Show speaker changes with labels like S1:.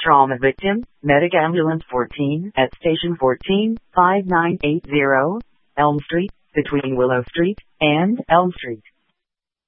S1: Trauma victim, Medic Ambulance 14 at Station 14, 5980, Elm Street, between Willow Street and Elm Street.